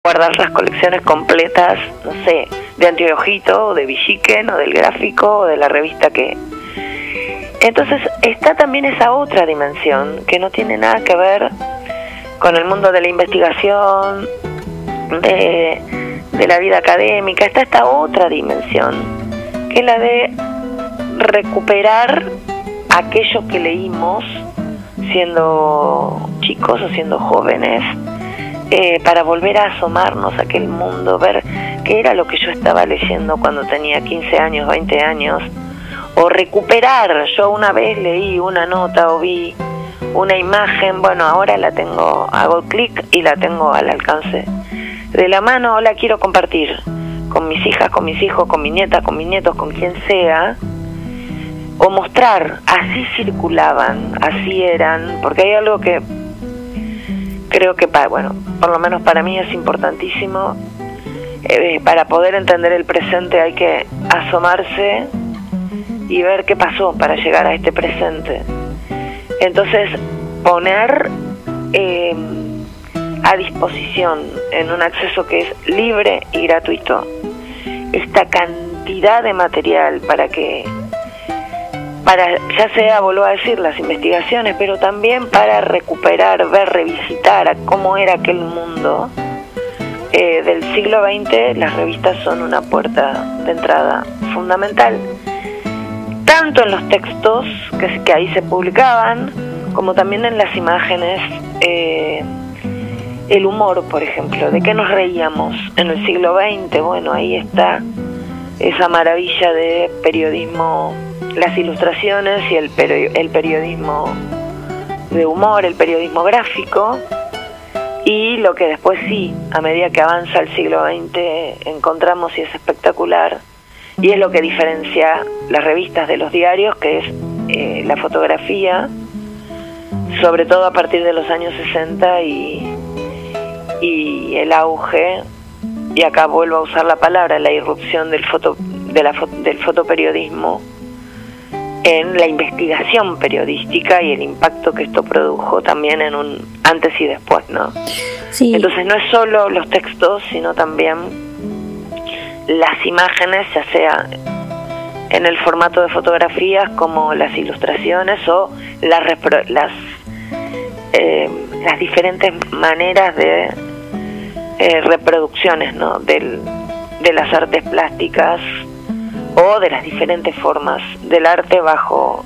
guardar las colecciones completas, no sé, de Antiojito, o de Villiquen, o del Gráfico, o de la revista que... Entonces está también esa otra dimensión que no tiene nada que ver con el mundo de la investigación, de la vida académica. Está esta otra dimensión, que es la de recuperar aquello que leímos siendo chicos o siendo jóvenes, para volver a asomarnos a aquel mundo, ver qué era lo que yo estaba leyendo cuando tenía 15 años, 20 años, o recuperar. Yo una vez leí una nota o vi una imagen, bueno, ahora la tengo, hago clic y la tengo al alcance de la mano, o la quiero compartir con mis hijas, con mis hijos, con mis nietas, con mis nietos, con quien sea, o mostrar. Así circulaban, así eran, porque hay algo que creo que, bueno, por lo menos para mí es importantísimo. Para poder entender el presente hay que asomarse y ver qué pasó para llegar a este presente. Entonces, poner a disposición, en un acceso que es libre y gratuito, esta cantidad de material para ya sea, vuelvo a decir, las investigaciones, pero también para recuperar, ver, revisitar a cómo era aquel mundo del siglo XX. Las revistas son una puerta de entrada fundamental, tanto en los textos que ahí se publicaban, como también en las imágenes. El humor, por ejemplo, ¿de qué nos reíamos en el siglo XX? Bueno, ahí está esa maravilla de periodismo, las ilustraciones y el periodismo de humor, el periodismo gráfico, y lo que después sí, a medida que avanza el siglo XX, encontramos y es espectacular, y es lo que diferencia las revistas de los diarios, que es la fotografía, sobre todo a partir de los años 60 y el auge, y acá vuelvo a usar la palabra, la irrupción del fotoperiodismo en la investigación periodística y el impacto que esto produjo también en un antes y después, ¿no? Sí. Entonces no es solo los textos, sino también las imágenes, ya sea en el formato de fotografías como las ilustraciones o las diferentes maneras de reproducciones, ¿no? de las artes plásticas o de las diferentes formas del arte bajo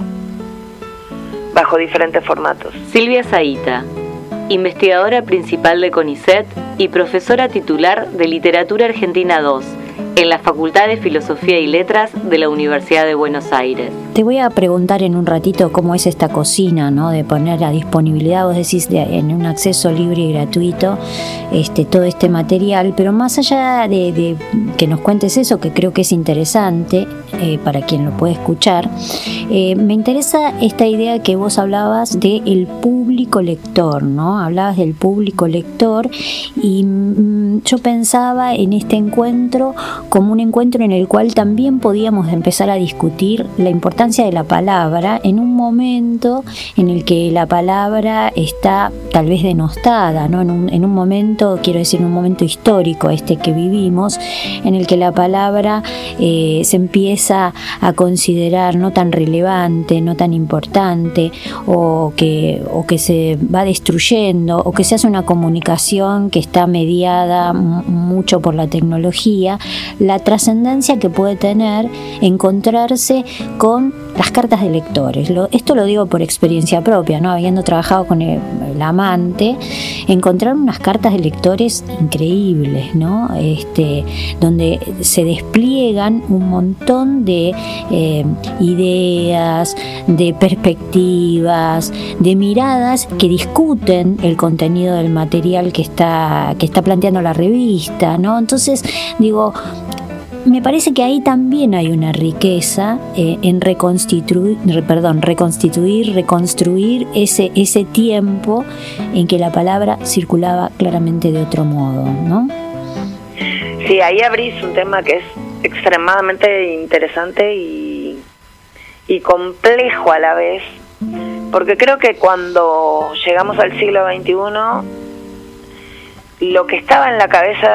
diferentes formatos. Silvia Zahita, investigadora principal de CONICET y profesora titular de Literatura Argentina 2 en la Facultad de Filosofía y Letras de la Universidad de Buenos Aires. Te voy a preguntar en un ratito cómo es esta cocina, ¿no? De poner a disponibilidad, vos decís, en un acceso libre y gratuito, todo este material, pero más allá de que nos cuentes eso, que creo que es interesante para quien lo puede escuchar, me interesa esta idea que vos hablabas del público lector, ¿no? Hablabas del público lector y yo pensaba en este encuentro como un encuentro en el cual también podíamos empezar a discutir la importancia de la palabra en un momento en el que la palabra está tal vez denostada, ¿no? En un momento, quiero decir, un momento histórico que vivimos, en el que la palabra se empieza a considerar no tan relevante, no tan importante, o que se va destruyendo, o que se hace una comunicación que está mediada mucho por la tecnología. La trascendencia que puede tener encontrarse con las cartas de lectores. Esto lo digo por experiencia propia, ¿no? Habiendo trabajado con el amante, encontrar unas cartas de lectores increíbles, ¿no? Donde se despliegan un montón de ideas, de perspectivas, de miradas que discuten el contenido del material que está planteando la revista, ¿no? Entonces, digo, me parece que ahí también hay una riqueza en reconstruir ese tiempo en que la palabra circulaba claramente de otro modo, ¿no? Sí, ahí abrís un tema que es extremadamente interesante y complejo a la vez, porque creo que cuando llegamos al siglo XXI lo que estaba en la cabeza